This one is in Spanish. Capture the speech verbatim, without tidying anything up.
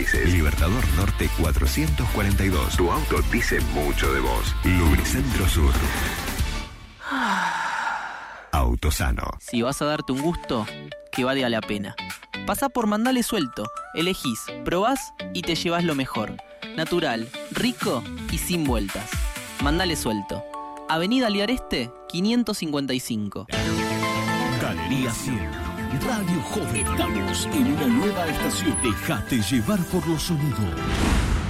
dices. Libertador Norte cuatrocientos cuarenta y dos. Tu auto dice mucho de vos. Lubricentro Sur. Autosano. Si vas a darte un gusto, que valga la pena. Pasá por Mandale Suelto. Elegís, probás y te llevas lo mejor. Natural, rico y sin vueltas. Mandale Suelto. Avenida Liareste, quinientos cincuenta y cinco. Galería cien. Radio Joven. Estamos en una nueva estación. Déjate llevar por los sonidos.